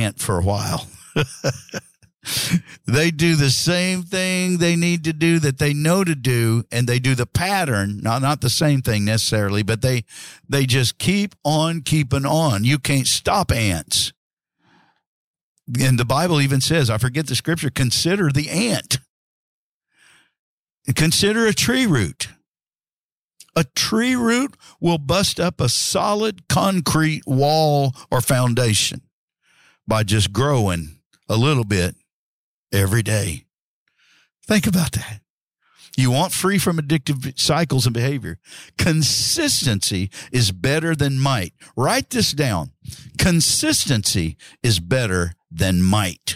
ant for a while. They do the same thing they need to do that they know to do, and they do the pattern, not the same thing necessarily, but they just keep on keeping on. You can't stop ants. And the Bible even says, I forget the scripture, consider the ant. Consider a tree root. A tree root will bust up a solid concrete wall or foundation by just growing a little bit every day. Think about that. You want free from addictive cycles and behavior. Consistency is better than might. Write this down. Consistency is better than might.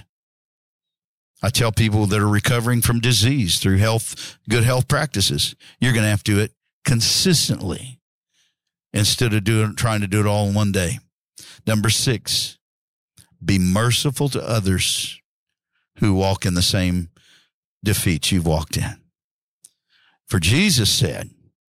I tell people that are recovering from disease through good health practices, you're going to have to do it consistently instead of trying to do it all in one day. Number 6, be merciful to others who walk in the same defeats you've walked in. For Jesus said,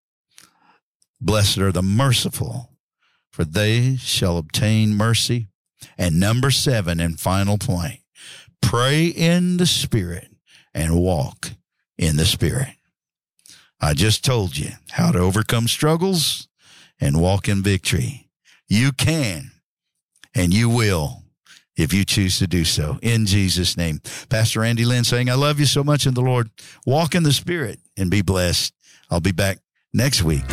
blessed are the merciful, for they shall obtain mercy. And number 7 and final point, pray in the Spirit and walk in the Spirit. I just told you how to overcome struggles and walk in victory. You can and you will if you choose to do so. In Jesus' name. Pastor Andy Lynn saying, I love you so much in the Lord. Walk in the Spirit and be blessed. I'll be back next week.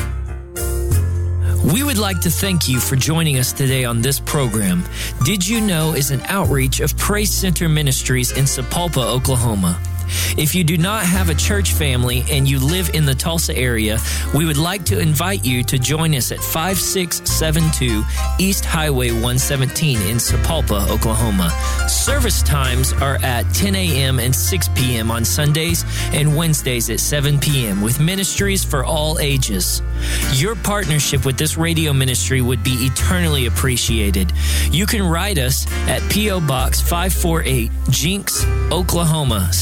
We would like to thank you for joining us today on this program. Did You Know is an outreach of Praise Center Ministries in Sapulpa, Oklahoma. If you do not have a church family and you live in the Tulsa area, we would like to invite you to join us at 5672 East Highway 117 in Sapulpa, Oklahoma. Service times are at 10 a.m. and 6 p.m. on Sundays and Wednesdays at 7 p.m. with ministries for all ages. Your partnership with this radio ministry would be eternally appreciated. You can write us at P.O. Box 548, Jinx, Oklahoma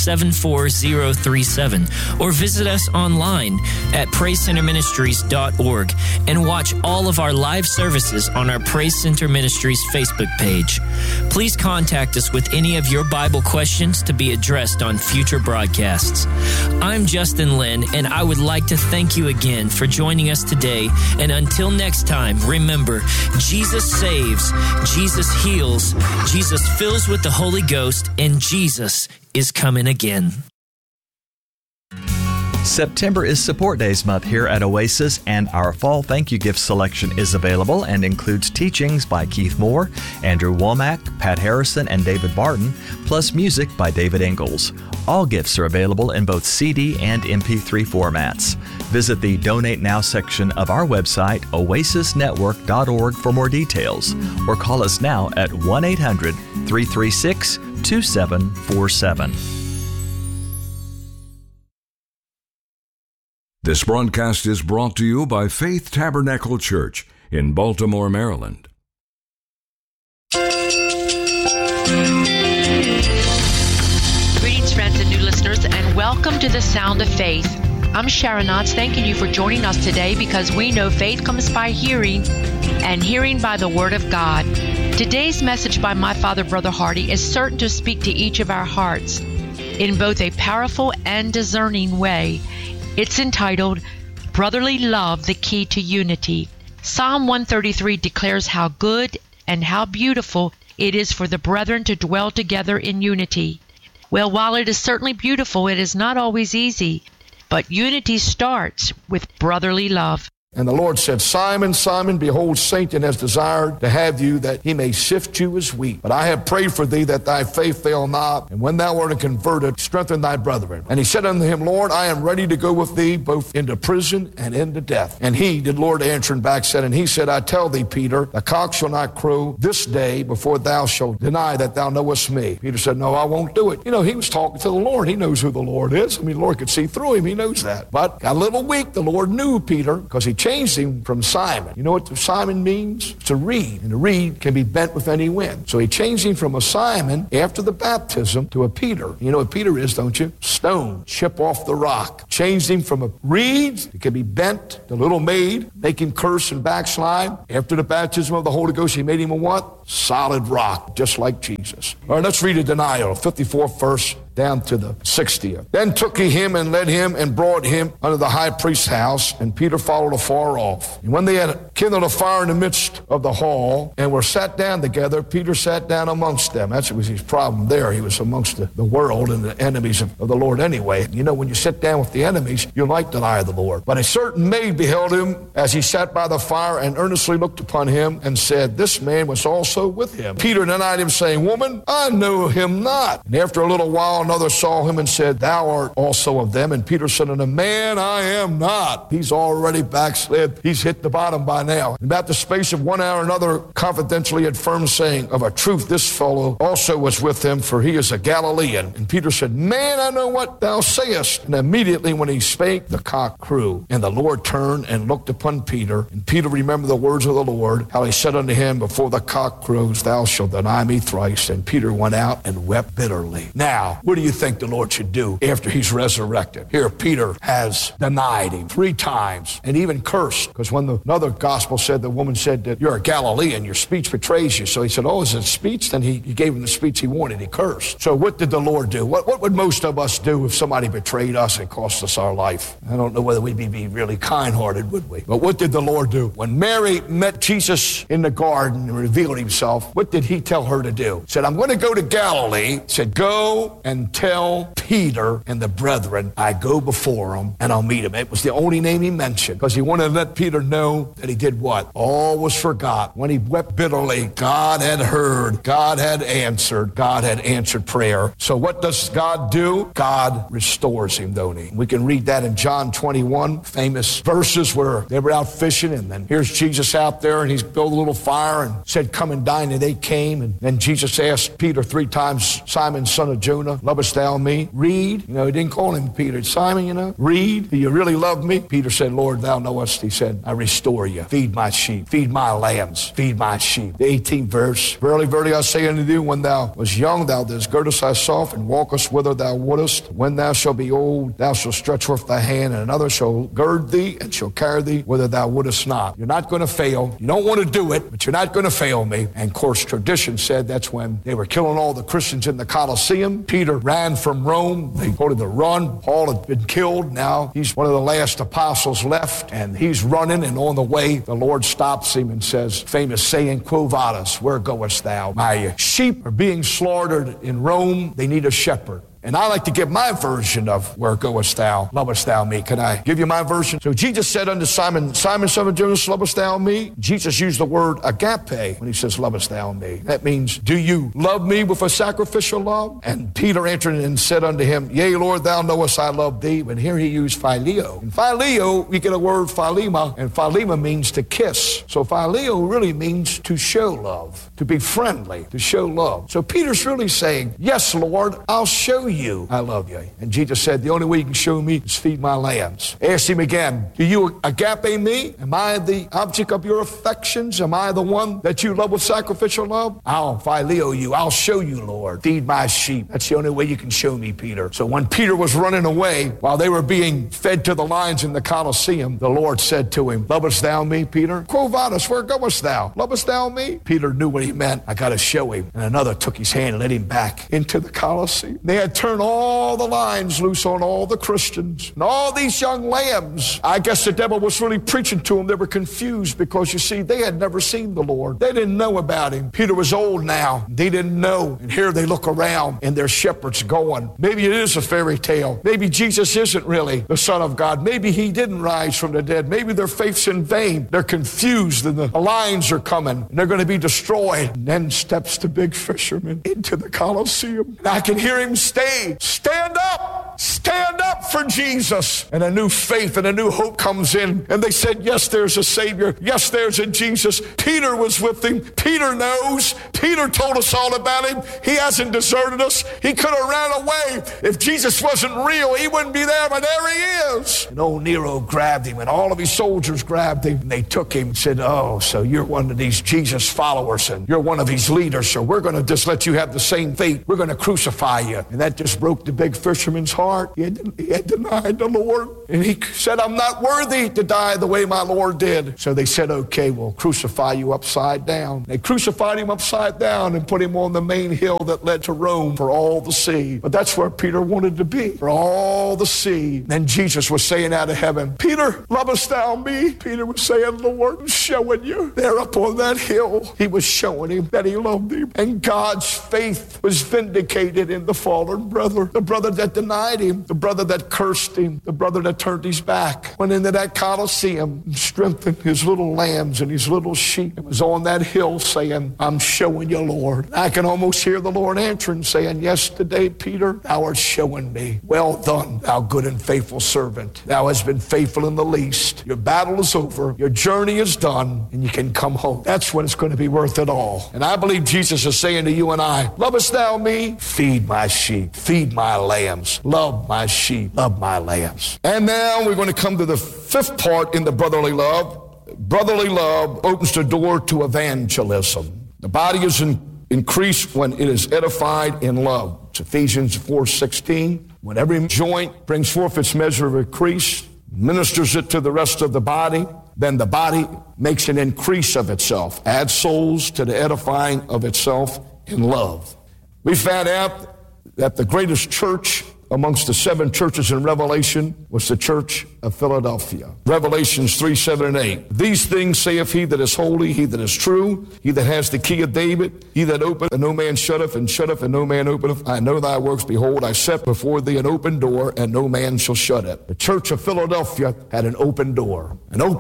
74037, or visit us online at PraiseCenterMinistries.org and watch all of our live services on our Praise Center Ministries Facebook page. Please contact us with any of your Bible questions to be addressed on future broadcasts. I'm Justin Lynn, and I would like to thank you again for joining us today. And until next time, remember, Jesus saves, Jesus heals, Jesus fills with the Holy Ghost, and Jesus is coming again. September is Support Days month here at Oasis, and our fall thank you gift selection is available and includes teachings by Keith Moore, Andrew Womack, Pat Harrison, and David Barton, plus music by David Ingalls. All gifts are available in both CD and MP3 formats. Visit the Donate Now section of our website, oasisnetwork.org, for more details, or call us now at 1-800-336-2747. This broadcast is brought to you by Faith Tabernacle Church in Baltimore, Maryland. Greetings, friends and new listeners, and welcome to the Sound of Faith. I'm Sharon Knotts, thanking you for joining us today because we know faith comes by hearing, and hearing by the Word of God. Today's message by my father, Brother Hardy, is certain to speak to each of our hearts in both a powerful and discerning way. It's entitled, Brotherly Love, the Key to Unity. Psalm 133 declares how good and how beautiful it is for the brethren to dwell together in unity. Well, while it is certainly beautiful, it is not always easy. But unity starts with brotherly love. And the Lord said, Simon, Simon, behold, Satan has desired to have you, that he may sift you as wheat. But I have prayed for thee, that thy faith fail not. And when thou art converted, strengthen thy brethren. And he said unto him, Lord, I am ready to go with thee, both into prison and into death. And he, the Lord, answering back, said, and he said, I tell thee, Peter, the cock shall not crow this day before thou shalt deny that thou knowest me. Peter said, no, I won't do it. You know, he was talking to the Lord. He knows who the Lord is. I mean, the Lord could see through him. He knows that. But got a little weak. The Lord knew Peter, because he changed him from Simon. You know what Simon means? It's a reed, and a reed can be bent with any wind. So he changed him from a Simon after the baptism to a Peter. You know what Peter is, don't you? Stone, chip off the rock. Changed him from a reed, it can be bent, the little maid, make him curse and backslide. After the baptism of the Holy Ghost, he made him a what? Solid rock, just like Jesus. All right, let's read a denial, 54th verse down to the 60th. Then took he him and led him and brought him unto the high priest's house, and Peter followed afar off. And when they had kindled a fire in the midst of the hall and were sat down together, Peter sat down amongst them. That was his problem there. He was amongst the world and the enemies of the Lord anyway. You know, when you sit down with the enemies, you like the eye of the Lord. But a certain maid beheld him as he sat by the fire and earnestly looked upon him and said, This man was also with him. Peter denied him, saying, Woman, I know him not. And after a little while, another saw him and said, Thou art also of them. And Peter said unto him, Man, I am not. He's already backslid. He's hit the bottom by now. And about the space of 1 hour, another confidentially affirmed, saying, Of a truth, this fellow also was with him, for he is a Galilean. And Peter said, Man, I know what thou sayest. And immediately when he spake, the cock crew. And the Lord turned and looked upon Peter. And Peter remembered the words of the Lord, how he said unto him, Before the cock crows, thou shalt deny me thrice. And Peter went out and wept bitterly. Now, what do you think the Lord should do after he's resurrected? Here, Peter has denied him 3 times and even cursed, because when another gospel said, the woman said that you're a Galilean, your speech betrays you. So he said, oh, is it speech? Then he gave him the speech he wanted. He cursed. So what did the Lord do? What would most of us do if somebody betrayed us and cost us our life? I don't know whether we'd be really kind-hearted, would we? But what did the Lord do? When Mary met Jesus in the garden and revealed himself, what did he tell her to do? He said, I'm going to go to Galilee. He said, go and tell Peter and the brethren, I go before him and I'll meet him. It was the only name he mentioned because he wanted to let Peter know that he did what? All was forgot. When he wept bitterly, God had heard, God had answered prayer. So what does God do? God restores him, don't he? We can read that in John 21, famous verses where they were out fishing, and then here's Jesus out there, and he's built a little fire and said, come and dine, and they came. And then Jesus asked Peter 3 times, Simon, son of Jonah, lovest thou me? Read. You know, he didn't call him Peter. Simon, you know, read. Do you really love me? Peter said, Lord, thou knowest. He said, I restore you. Feed my sheep. Feed my lambs. Feed my sheep. The 18th verse. Verily, verily, I say unto thee, when thou wast young, thou didst girdest thyself and walkest whither thou wouldest. When thou shalt be old, thou shalt stretch forth thy hand, and another shall gird thee and shall carry thee whither thou wouldest not. You're not going to fail. You don't want to do it, but you're not going to fail me. And of course, tradition said that's when they were killing all the Christians in the Colosseum. Peter ran from Rome. They told him to run. Paul had been killed. Now he's one of the last apostles left, and he's running, and on the way, the Lord stops him and says, famous saying, Quo vadis, where goest thou? My sheep are being slaughtered in Rome. They need a shepherd. And I like to give my version of where goest thou, lovest thou me. Can I give you my version? So Jesus said unto Simon, Simon, son of Jonas, lovest thou me? Jesus used the word agape when he says, lovest thou me. That means, do you love me with a sacrificial love? And Peter answered and said unto him, Yea, Lord, thou knowest I love thee. But here he used phileo. In phileo, we get a word philema, and philema means to kiss. So phileo really means to show love, to be friendly, to show love. So Peter's really saying, yes, Lord, I'll show you I love you. And Jesus said, the only way you can show me is feed my lambs. Asked him again, do you agape me? Am I the object of your affections? Am I the one that you love with sacrificial love? I'll phileo you. I'll show you, Lord. Feed my sheep. That's the only way you can show me, Peter. So when Peter was running away, while they were being fed to the lions in the Colosseum, the Lord said to him, lovest thou me, Peter? Quo vadis, where goest thou? Lovest thou me? Peter knew what he meant. I got to show him. And another took his hand and led him back into the Colosseum. They had turned all the lines loose on all the Christians and all these young lambs. I guess the devil was really preaching to them. They were confused because, you see, they had never seen the Lord. They didn't know about him. Peter was old now. They didn't know. And here they look around and their shepherds going, maybe it is a fairy tale. Maybe Jesus isn't really the Son of God. Maybe he didn't rise from the dead. Maybe their faith's in vain. They're confused and the lions are coming and they're going to be destroyed. And then steps the big fisherman into the Colosseum. And I can hear him say, stand up! Stand stand up for Jesus. And a new faith and a new hope comes in. And they said, yes, there's a Savior. Yes, there's a Jesus. Peter was with him. Peter knows. Peter told us all about him. He hasn't deserted us. He could have ran away. If Jesus wasn't real, he wouldn't be there, but there he is. And old Nero grabbed him, and all of his soldiers grabbed him, and they took him and said, oh, so you're one of these Jesus followers, and you're one of these leaders, so we're going to just let you have the same fate. We're going to crucify you. And that just broke the big fisherman's heart. He had denied the Lord, and he said, I'm not worthy to die the way my Lord did. So they said, okay, we'll crucify you upside down. They crucified him upside down and put him on the main hill that led to Rome for all to see. But that's where Peter wanted to be, for all to see. Then Jesus was saying out of heaven, Peter, lovest thou me? Peter was saying, Lord, I'm showing you. There up on that hill, he was showing him that he loved him. And God's faith was vindicated in the fallen brother. The brother that denied him, the brother that cursed him, the brother that turned his back, went into that Colosseum and strengthened his little lambs and his little sheep. It was on that hill saying, I'm showing you, Lord. I can almost hear the Lord answering, saying, yes, today, Peter, thou art showing me. Well done, thou good and faithful servant. Thou hast been faithful in the least. Your battle is over. Your journey is done, and you can come home. That's when it's going to be worth it all. And I believe Jesus is saying to you and I, lovest thou me? Feed my sheep. Feed my lambs. Love my sheep. Love my lambs. And now we're going to come to the fifth part in the brotherly love. Brotherly love opens the door to evangelism. The body is increased when it is edified in love. It's Ephesians 4:16. When every joint brings forth its measure of increase, ministers it to the rest of the body, then the body makes an increase of itself, adds souls to the edifying of itself in love. We found out that the greatest church amongst the 7 churches in Revelation was the church of Philadelphia. Revelations 3:7 and 8. These things saith he that is holy, he that is true, he that has the key of David, he that openeth and no man shutteth, and no man openeth. I know thy works, behold, I set before thee an open door, and no man shall shut it. The church of Philadelphia had an open door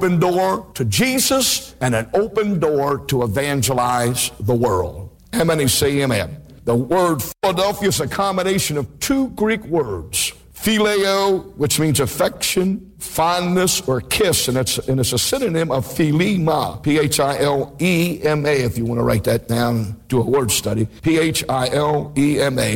to Jesus, and an open door to evangelize the world. How many say amen? The word Philadelphia is a combination of 2 Greek words, phileo, which means affection, fondness, or kiss, and it's a synonym of philema, P-H-I-L-E-M-A, if you want to write that down, do a word study, P-H-I-L-E-M-A,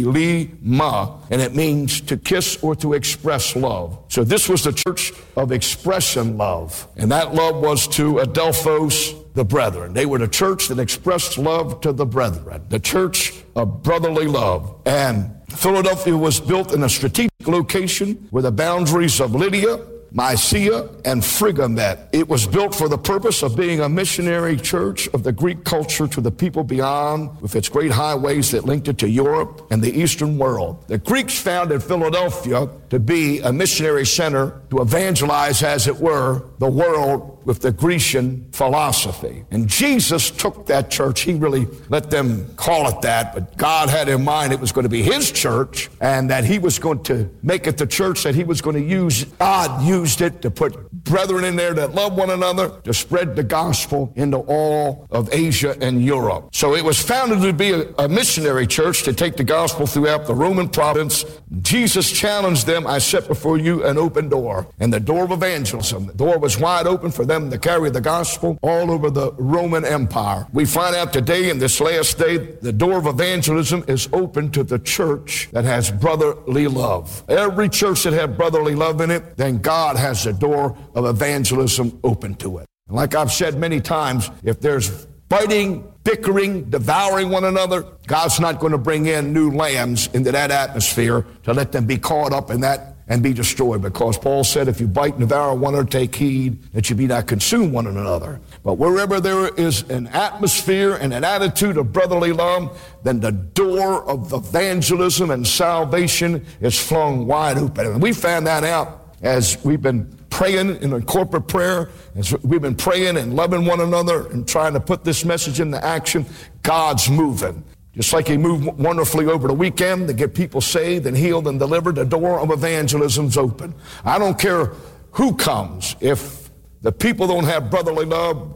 philema, and it means to kiss or to express love. So this was the church of expression love, and that love was to Adelphos, the brethren. They were the church that expressed love to the brethren, the church of brotherly love. And Philadelphia was built in a strategic location where the boundaries of Lydia, Mysia, and Phrygia met. It was built for the purpose of being a missionary church of the Greek culture to the people beyond, with its great highways that linked it to Europe and the Eastern world. The Greeks founded Philadelphia to be a missionary center to evangelize, as it were, the world with the Grecian philosophy. And Jesus took that church. He really let them call it that, but God had in mind it was going to be his church, and that he was going to make it the church that he was going to use. God used it to put brethren in there that love one another, to spread the gospel into all of Asia and Europe. So it was founded to be a missionary church to take the gospel throughout the Roman province. Jesus challenged them, I set before you an open door, and the door of evangelism. The door was wide open for them to carry the gospel all over the Roman Empire. We find out today, in this last day, the door of evangelism is open to the church that has brotherly love. Every church that has brotherly love in it, then God has the door of evangelism open to it. And like I've said many times, if there's fighting, bickering, devouring one another, God's not going to bring in new lambs into that atmosphere to let them be caught up in that and be destroyed, because Paul said, if you bite and devour one another, take heed that you be not consumed one another. But wherever there is an atmosphere and an attitude of brotherly love, then the door of evangelism and salvation is flung wide open. And we found that out as we've been praying in a corporate prayer, as we've been praying and loving one another and trying to put this message into action. God's moving. Just like he moved wonderfully over the weekend to get people saved and healed and delivered, the door of evangelism's open. I don't care who comes. If the people don't have brotherly love,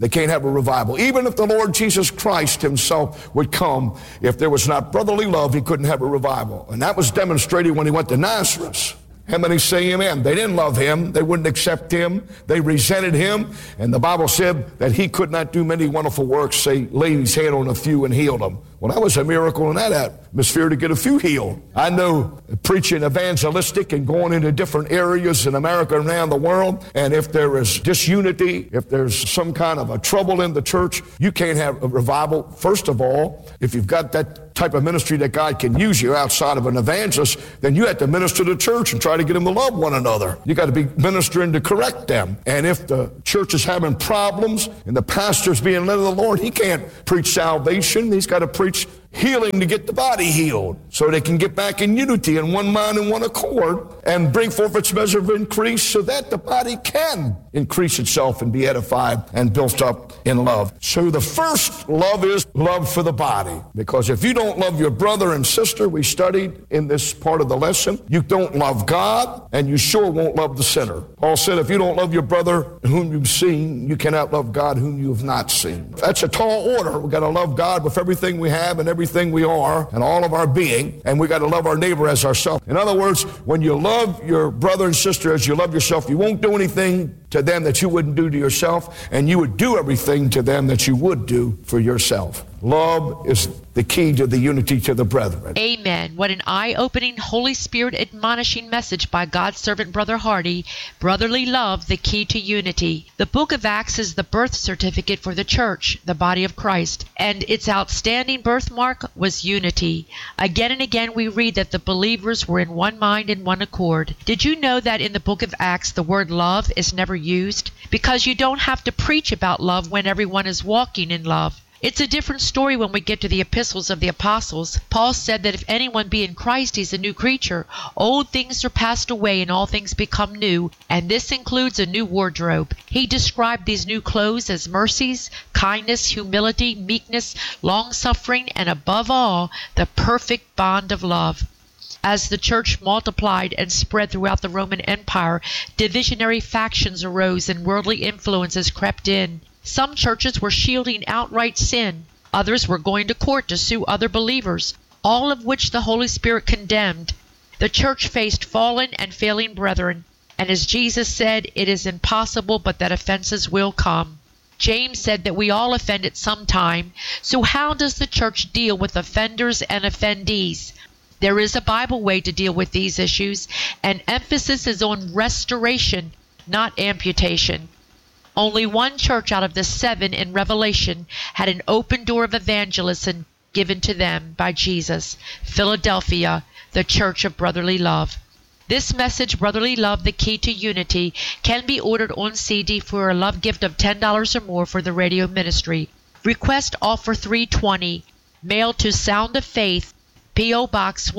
they can't have a revival. Even if the Lord Jesus Christ himself would come, if there was not brotherly love, he couldn't have a revival. And that was demonstrated when he went to Nazareth. How many say amen? They didn't love him. They wouldn't accept him. They resented him. And the Bible said that he could not do many wonderful works, say, laid his hand on a few and healed them. Well, that was a miracle in that atmosphere to get a few healed. I know preaching evangelistic and going into different areas in America and around the world, and if there is disunity, if there's some kind of a trouble in the church, you can't have a revival. First of all, if you've got that type of ministry that God can use you outside of an evangelist, then you have to minister to the church and try to get them to love one another. You got to be ministering to correct them. And if the church is having problems and the pastor's being led of the Lord, he can't preach salvation. He's got to preach healing to get the body healed so they can get back in unity and one mind and one accord and bring forth its measure of increase so that the body can increase itself and be edified and built up in love. So the first love is love for the body, because if you don't love your brother and sister, we studied in this part of the lesson, you don't love God and you sure won't love the sinner. Paul said if you don't love your brother whom you've seen, you cannot love God whom you have not seen. That's a tall order. We've got to love God with everything we have and everything we are and all of our being, and we got to love our neighbor as ourselves. In other words, when you love your brother and sister as you love yourself, you won't do anything to them that you wouldn't do to yourself, and you would do everything to them that you would do for yourself. Love is the key to the unity to the brethren. Amen. What an eye-opening, Holy Spirit admonishing message by God's servant Brother Hardy. Brotherly love, the key to unity. The book of Acts is the birth certificate for the church, the body of Christ, and its outstanding birthmark was unity. Again and again we read that the believers were in one mind and one accord. Did you know that in the book of Acts the word love is never used? Because you don't have to preach about love when everyone is walking in love. It's a different story when we get to the epistles of the apostles. Paul said that if anyone be in Christ, he's a new creature. Old things are passed away and all things become new, and this includes a new wardrobe. He described these new clothes as mercies, kindness, humility, meekness, long-suffering, and above all, the perfect bond of love. As the church multiplied and spread throughout the Roman Empire, divisionary factions arose and worldly influences crept in. Some churches were shielding outright sin. Others were going to court to sue other believers, all of which the Holy Spirit condemned. The church faced fallen and failing brethren, and as Jesus said, it is impossible but that offenses will come. James said that we all offend at some time. So how does the church deal with offenders and offendees? There is a Bible way to deal with these issues, and emphasis is on restoration, not amputation. Only one church out of the 7 in Revelation had an open door of evangelism given to them by Jesus. Philadelphia, the Church of Brotherly Love. This message, Brotherly Love, the Key to Unity, can be ordered on CD for a love gift of $10 or more for the radio ministry. Request offer 320, mailed to Sound of Faith, P.O. Box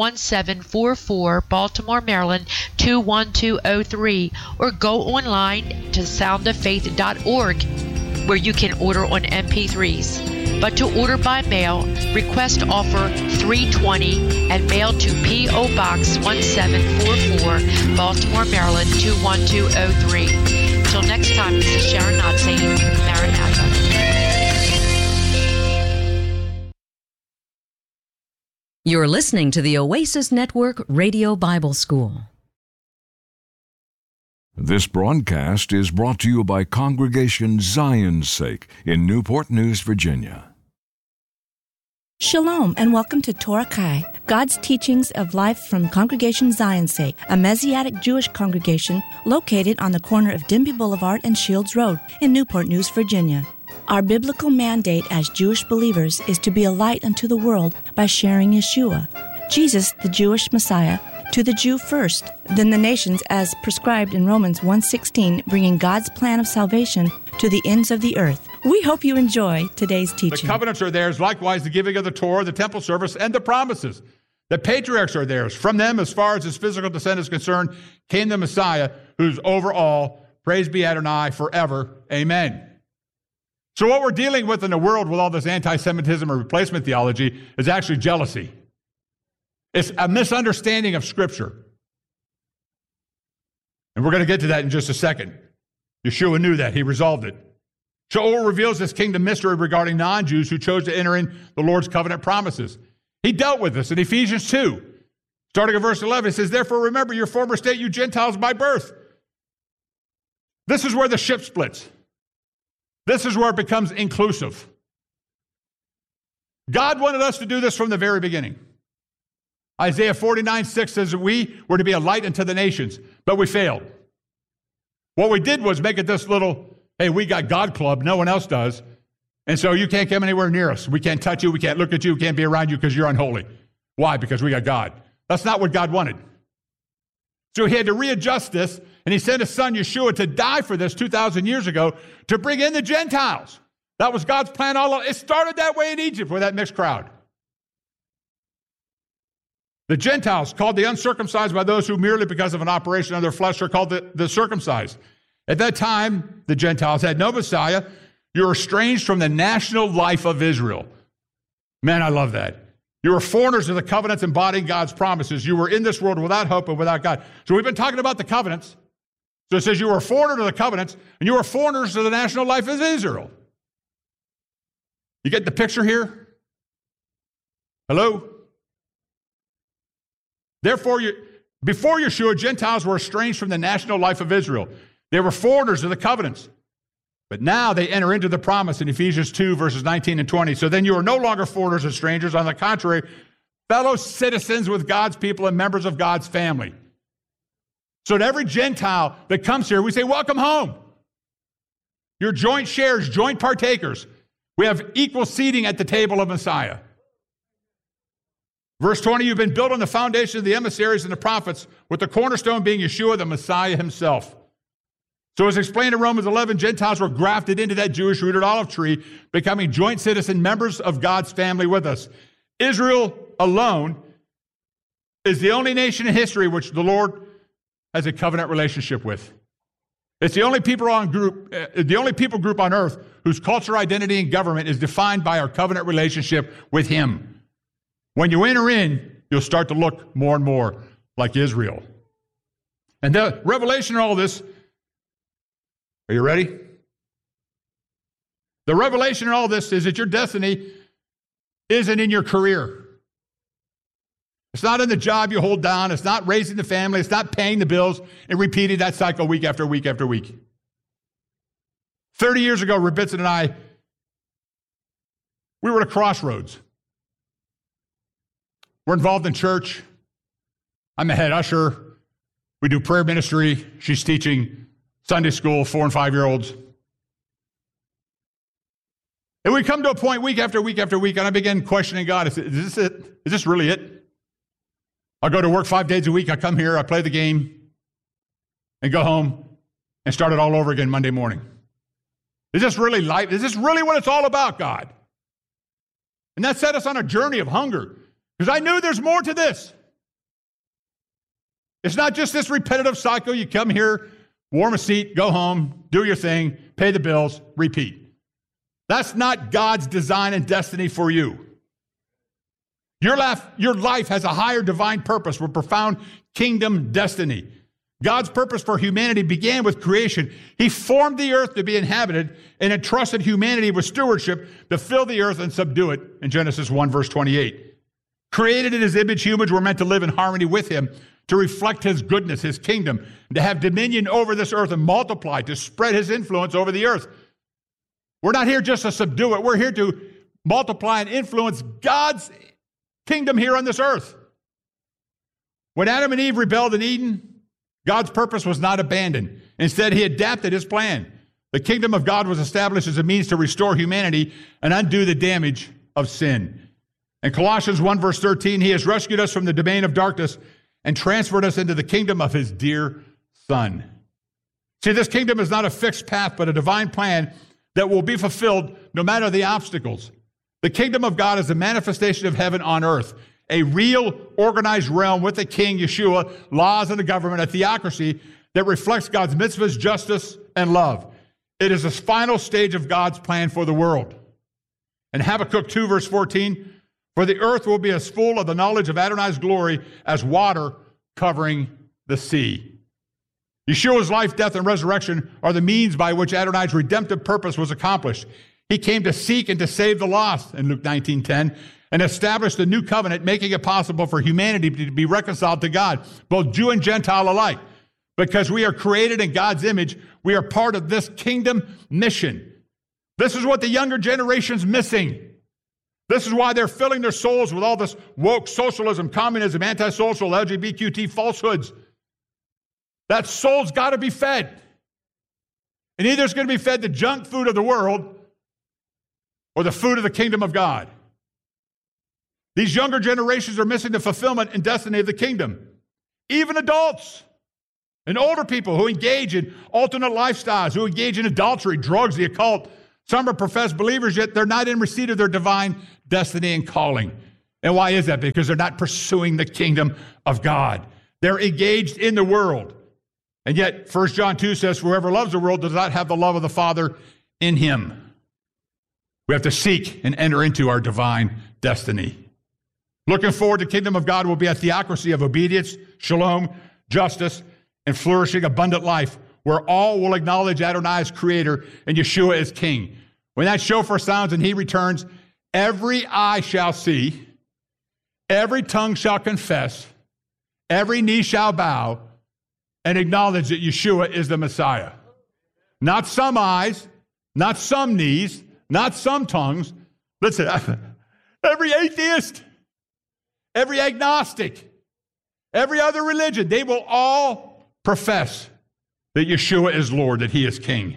1744, Baltimore, Maryland 21203, or go online to soundoffaith.org, where you can order on MP3s. But to order by mail, request offer 320 and mail to P.O. Box 1744, Baltimore, Maryland 21203. Till next time, this is Sharon Knott saying Maranatha. You're listening to the Oasis Network Radio Bible School. This broadcast is brought to you by Congregation Zion's Sake in Newport News, Virginia. Shalom and welcome to Torah Kai, God's teachings of life from Congregation Zion's Sake, a Messianic Jewish congregation located on the corner of Denby Boulevard and Shields Road in Newport News, Virginia. Our biblical mandate as Jewish believers is to be a light unto the world by sharing Yeshua, Jesus, the Jewish Messiah, to the Jew first, then the nations as prescribed in Romans 1:16, bringing God's plan of salvation to the ends of the earth. We hope you enjoy today's teaching. The covenants are theirs, likewise the giving of the Torah, the temple service, and the promises. The patriarchs are theirs. From them, as far as his physical descent is concerned, came the Messiah, who's over all. Praise be Adonai forever. Amen. So what we're dealing with in the world with all this anti-Semitism or replacement theology is actually jealousy. It's a misunderstanding of Scripture. And we're going to get to that in just a second. Yeshua knew that. He resolved it. Joel reveals this kingdom mystery regarding non-Jews who chose to enter in the Lord's covenant promises. He dealt with this in Ephesians 2. Starting at verse 11, it says, therefore remember your former state, you Gentiles by birth. This is where the ship splits. This is where it becomes inclusive. God wanted us to do this from the very beginning. Isaiah 49:6 says that we were to be a light unto the nations, but we failed. What we did was make it this little, hey, we got God club, no one else does, and so you can't come anywhere near us. We can't touch you, we can't look at you, we can't be around you because you're unholy. Why? Because we got God. That's not what God wanted. So he had to readjust this, and he sent his son Yeshua to die for this 2,000 years ago to bring in the Gentiles. That was God's plan all along. It started that way in Egypt with that mixed crowd. The Gentiles, called the uncircumcised by those who merely because of an operation of their flesh are called the circumcised. At that time, the Gentiles had no Messiah. You were estranged from the national life of Israel. Man, I love that. You were foreigners of the covenants embodying God's promises. You were in this world without hope and without God. So we've been talking about the covenants. So it says you were a foreigner to the covenants, and you were foreigners to the national life of Israel. You get the picture here? Hello? Therefore, before Yeshua, Gentiles were estranged from the national life of Israel. They were foreigners of the covenants. But now they enter into the promise in Ephesians 2, verses 19 and 20. So then you are no longer foreigners and strangers. On the contrary, fellow citizens with God's people and members of God's family. So to every Gentile that comes here, we say, welcome home. You're joint sharers, joint partakers. We have equal seating at the table of Messiah. Verse 20, you've been built on the foundation of the emissaries and the prophets, with the cornerstone being Yeshua, the Messiah himself. So as explained in Romans 11, Gentiles were grafted into that Jewish-rooted olive tree, becoming joint citizen members of God's family with us. Israel alone is the only nation in history which the Lord has a covenant relationship with. It's the only people group on earth whose culture, identity, and government is defined by our covenant relationship with Him. When you enter in, you'll start to look more and more like Israel. And the revelation in all this, are you ready? The revelation in all this is that your destiny isn't in your career. It's not in the job you hold down. It's not raising the family. It's not paying the bills and repeating that cycle week after week after week. 30 years ago, Rebitson and I, we were at a crossroads. We're involved in church. I'm a head usher. We do prayer ministry. She's teaching Sunday school, 4 and 5 year olds. And we come to a point week after week after week, and I begin questioning God. Is this it? Is this really it? I go to work 5 days a week. I come here, I play the game, and go home and start it all over again Monday morning. Is this really life? Is this really what it's all about, God? And that set us on a journey of hunger, because I knew there's more to this. It's not just this repetitive cycle. You come here, warm a seat, go home, do your thing, pay the bills, repeat. That's not God's design and destiny for you. Your life has a higher divine purpose with profound kingdom destiny. God's purpose for humanity began with creation. He formed the earth to be inhabited and entrusted humanity with stewardship to fill the earth and subdue it in Genesis 1, verse 28. Created in His image, humans were meant to live in harmony with Him, to reflect His goodness, His kingdom, to have dominion over this earth and multiply, to spread His influence over the earth. We're not here just to subdue it. We're here to multiply and influence God's kingdom here on this earth. When Adam and Eve rebelled in Eden, God's purpose was not abandoned. Instead, He adapted His plan. The kingdom of God was established as a means to restore humanity and undo the damage of sin. In Colossians 1, verse 13, He has rescued us from the domain of darkness and transferred us into the kingdom of His dear Son. See, this kingdom is not a fixed path, but a divine plan that will be fulfilled no matter the obstacles. The kingdom of God is a manifestation of heaven on earth, a real organized realm with a king, Yeshua, laws and a government, a theocracy that reflects God's mitzvahs, justice, and love. It is the final stage of God's plan for the world. In Habakkuk 2, verse 14, for the earth will be as full of the knowledge of Adonai's glory as water covering the sea. Yeshua's life, death, and resurrection are the means by which Adonai's redemptive purpose was accomplished. He came to seek and to save the lost in Luke 19:10 and established the new covenant, making it possible for humanity to be reconciled to God, both Jew and Gentile alike. Because we are created in God's image, we are part of this kingdom mission. This is what the younger generation's missing. This is why they're filling their souls with all this woke socialism, communism, antisocial, LGBTQ falsehoods. That soul's got to be fed. And either it's going to be fed the junk food of the world or the food of the kingdom of God. These younger generations are missing the fulfillment and destiny of the kingdom. Even adults and older people who engage in alternate lifestyles, who engage in adultery, drugs, the occult. Some are professed believers, yet they're not in receipt of their divine destiny and calling. And why is that? Because they're not pursuing the kingdom of God. They're engaged in the world. And yet, 1 John 2 says, whoever loves the world does not have the love of the Father in him. We have to seek and enter into our divine destiny. Looking forward, the kingdom of God will be a theocracy of obedience, shalom, justice, and flourishing abundant life, where all will acknowledge Adonai as creator and Yeshua as king. When that shofar sounds and he returns, every eye shall see, every tongue shall confess, every knee shall bow, and acknowledge that Yeshua is the Messiah. Not some eyes, not some knees, not some tongues. Listen, every atheist, every agnostic, every other religion, they will all profess that Yeshua is Lord, that he is king.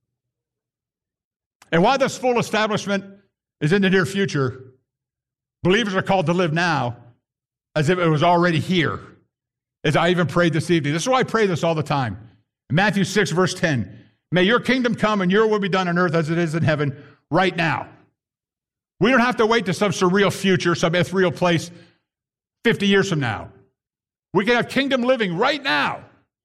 And while this full establishment is in the near future, believers are called to live now as if it was already here, as I even prayed this evening. This is why I pray this all the time. In Matthew 6, verse 10, may your kingdom come and your will be done on earth as it is in heaven right now. We don't have to wait to some surreal future, some ethereal place 50 years from now. We can have kingdom living right now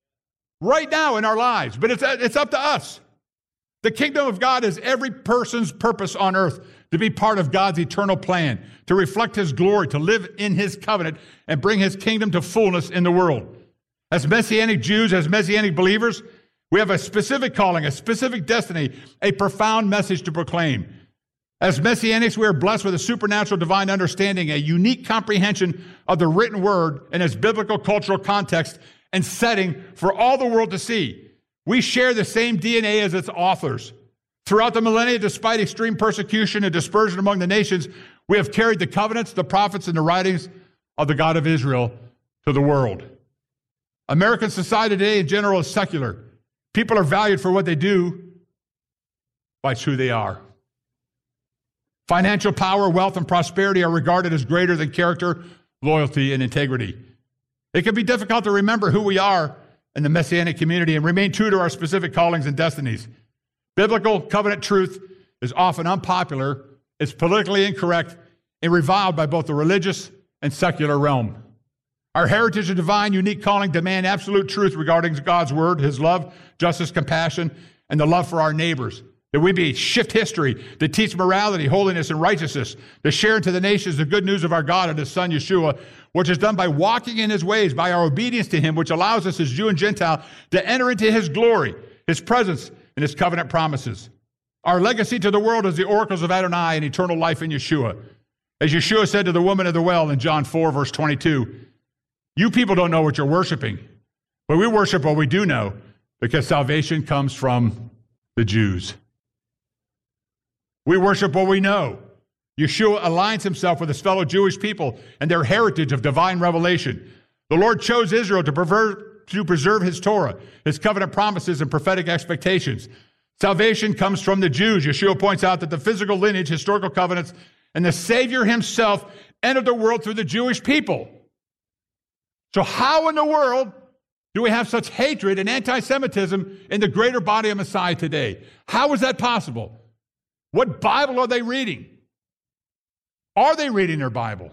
in our lives, but it's up to us. The kingdom of God is every person's purpose on earth, to be part of God's eternal plan, to reflect his glory, to live in his covenant, and bring his kingdom to fullness in the world. As Messianic Jews, as Messianic believers, we have a specific calling, a specific destiny, a profound message to proclaim. As Messianics, we are blessed with a supernatural divine understanding, a unique comprehension of the written word in its biblical cultural context and setting for all the world to see. We share the same DNA as its authors. Throughout the millennia, despite extreme persecution and dispersion among the nations, we have carried the covenants, the prophets, and the writings of the God of Israel to the world. American society today in general is secular. People are valued for what they do, by who they are. Financial power, wealth, and prosperity are regarded as greater than character, loyalty, and integrity. It can be difficult to remember who we are in the Messianic community and remain true to our specific callings and destinies. Biblical covenant truth is often unpopular, it's politically incorrect, and reviled by both the religious and secular realm. Our heritage and divine, unique calling demand absolute truth regarding God's word, his love, justice, compassion, and the love for our neighbors. That we be shift history, to teach morality, holiness, and righteousness, to share to the nations the good news of our God and his son Yeshua, which is done by walking in his ways, by our obedience to him, which allows us as Jew and Gentile to enter into his glory, his presence, and his covenant promises. Our legacy to the world is the oracles of Adonai and eternal life in Yeshua. As Yeshua said to the woman of the well in John 4, verse 22, you people don't know what you're worshiping, but we worship what we do know, because salvation comes from the Jews. We worship what we know. Yeshua aligns himself with his fellow Jewish people and their heritage of divine revelation. The Lord chose Israel to preserve his Torah, his covenant promises, and prophetic expectations. Salvation comes from the Jews. Yeshua points out that the physical lineage, historical covenants, and the Savior himself entered the world through the Jewish people. So how in the world do we have such hatred and anti-Semitism in the greater body of Messiah today? How is that possible? What Bible are they reading? Are they reading their Bible?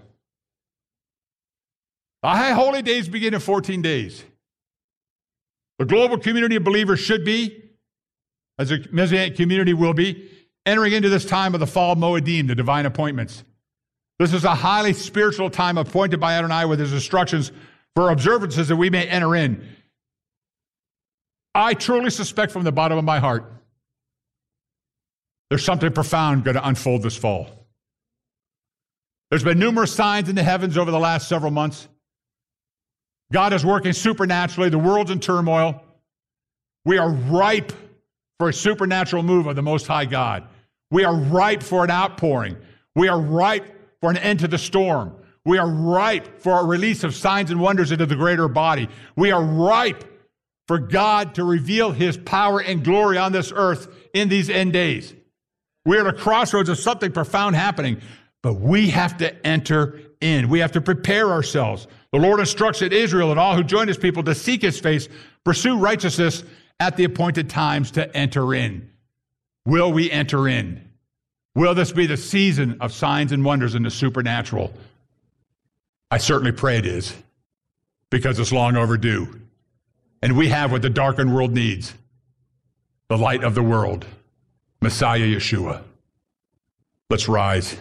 The high holy days begin in 14 days. The global community of believers should be, as a Messianic community will be, entering into this time of the fall Moedim, the divine appointments. This is a highly spiritual time appointed by Adonai with his instructions for observances that we may enter in. I truly suspect from the bottom of my heart, there's something profound going to unfold this fall. There's been numerous signs in the heavens over the last several months. God is working supernaturally. The world's in turmoil. We are ripe for a supernatural move of the Most High God. We are ripe for an outpouring. We are ripe for an end to the storm. We are ripe for a release of signs and wonders into the greater body. We are ripe for God to reveal his power and glory on this earth in these end days. We're at a crossroads of something profound happening, but we have to enter in. We have to prepare ourselves. The Lord instructed Israel and all who join his people to seek his face, pursue righteousness at the appointed times to enter in. Will we enter in? Will this be the season of signs and wonders in the supernatural? I certainly pray it is, because it's long overdue. And we have what the darkened world needs, the light of the world, Messiah Yeshua. Let's rise.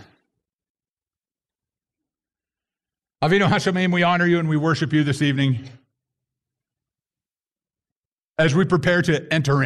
Avinu Hashemayim, we honor you and we worship you this evening as we prepare to enter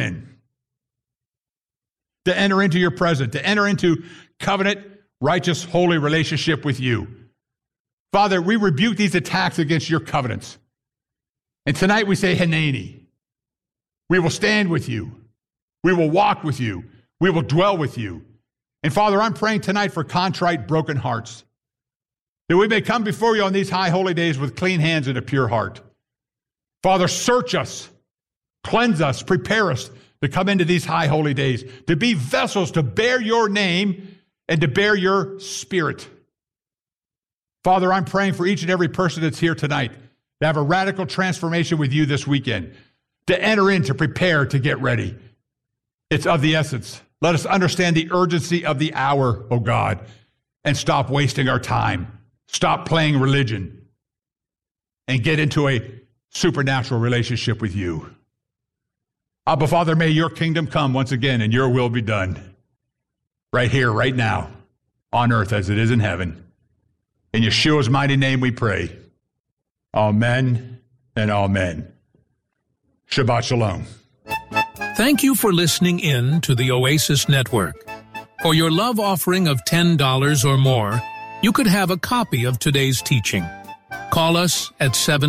into your presence, to enter into covenant, righteous, holy relationship with you. Father, we rebuke these attacks against your covenants. And tonight we say, Hineni. We will stand with you. We will walk with you. We will dwell with you. And Father, I'm praying tonight for contrite, broken hearts, that we may come before you on these high holy days with clean hands and a pure heart. Father, search us, cleanse us, prepare us to come into these high holy days, to be vessels to bear your name and to bear your spirit. Father, I'm praying for each and every person that's here tonight to have a radical transformation with you this weekend, to enter in, to prepare, to get ready. It's of the essence. Let us understand the urgency of the hour, O God, and stop wasting our time. Stop playing religion and get into a supernatural relationship with you. Abba, Father, may your kingdom come once again and your will be done right here, right now, on earth as it is in heaven. In Yeshua's mighty name we pray. Amen and amen. Shabbat shalom. Thank you for listening in to the Oasis Network. For your love offering of $10 or more, you could have a copy of today's teaching. Call us at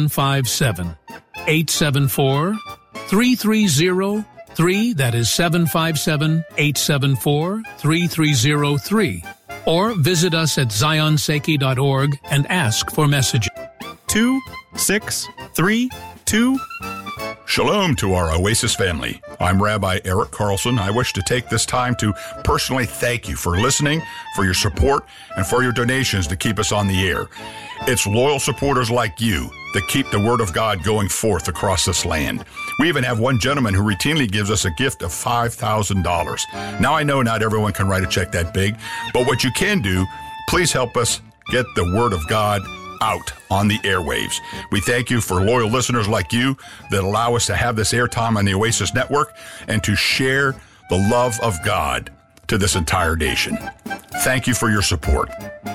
757-874-3303, that is 757-874-3303, or visit us at zionseki.org and ask for messages. 2632. Shalom to our Oasis family. I'm Rabbi Eric Carlson. I wish to take this time to personally thank you for listening, for your support, and for your donations to keep us on the air. It's loyal supporters like you that keep the Word of God going forth across this land. We even have one gentleman who routinely gives us a gift of $5,000. Now, I know not everyone can write a check that big, but what you can do, please help us get the Word of God out on the airwaves. We thank you for loyal listeners like you that allow us to have this airtime on the Oasis Network and to share the love of God to this entire nation. Thank you for your support.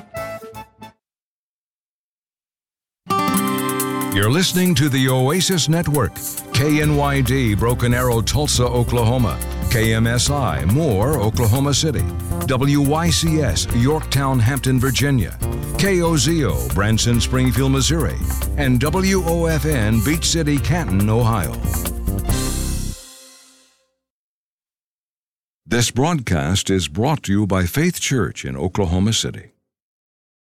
You're listening to the Oasis Network, KNYD, Broken Arrow, Tulsa, Oklahoma, KMSI, Moore, Oklahoma City, WYCS, Yorktown, Hampton, Virginia, KOZO, Branson, Springfield, Missouri, and WOFN, Beach City, Canton, Ohio. This broadcast is brought to you by Faith Church in Oklahoma City.